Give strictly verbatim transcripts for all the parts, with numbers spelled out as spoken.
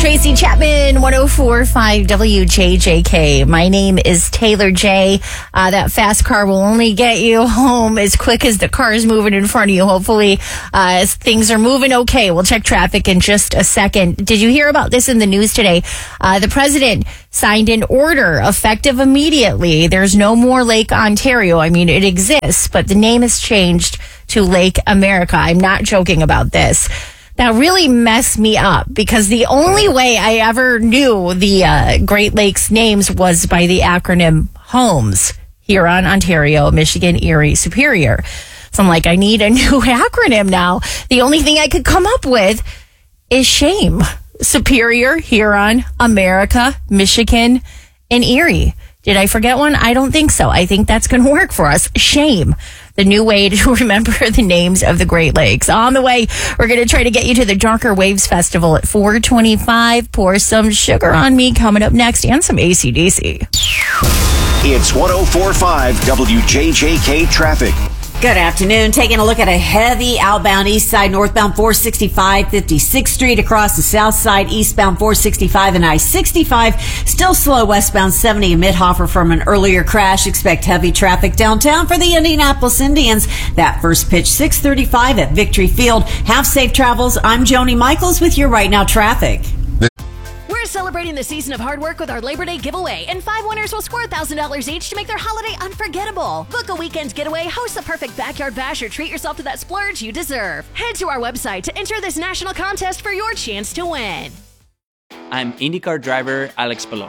Tracy Chapman, one oh four point five W J J K. My name is Taylor J. Uh, that fast car will only get you home as quick as the car is moving in front of you. Hopefully, uh, as things are moving okay. We'll check traffic in just a second. Did you hear about this in the news today? Uh, the president signed an order effective immediately. There's no more Lake Ontario. I mean, it exists, but the name has changed to Lake America. I'm not joking about this. That really messed me up because the only way I ever knew the uh, Great Lakes names was by the acronym HOMES. Huron, Ontario, Michigan, Erie, Superior. So I'm like, I need a new acronym now. The only thing I could come up with is SHAME. Superior, Huron, America, Michigan, and Erie. Did I forget one? I don't think so. I think that's going to work for us. SHAME. The new way to remember the names of the Great Lakes. On the way, we're going to try to get you to the Darker Waves Festival at four twenty-five. Pour some sugar on me coming up next, and some A C D C. It's one oh four point five W J J K traffic. Good afternoon. Taking a look at a heavy outbound east side, northbound four sixty-five, fifty-sixth Street, across the south side, eastbound four sixty-five and I sixty-five. Still slow westbound seventy in Midhofer from an earlier crash. Expect heavy traffic downtown for the Indianapolis Indians. That first pitch, six thirty-five at Victory Field. Have safe travels. I'm Joni Michaels with your Right Now traffic. We're celebrating the season of hard work with our Labor Day giveaway, and five winners will score one thousand dollars each to make their holiday unforgettable. Book a weekend getaway, host the perfect backyard bash, or treat yourself to that splurge you deserve. Head to our website to enter this national contest for your chance to win. I'm IndyCar driver Alex Palou.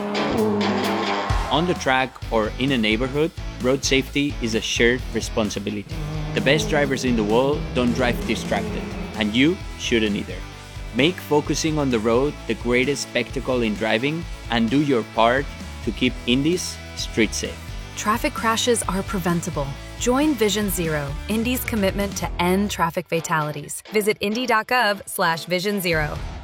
On the track or in a neighborhood, road safety is a shared responsibility. The best drivers in the world don't drive distracted, and you shouldn't either. Make focusing on the road the greatest spectacle in driving, and do your part to keep Indy's street safe. Traffic crashes are preventable. Join Vision Zero, Indy's commitment to end traffic fatalities. Visit indy.gov slash Vision Zero.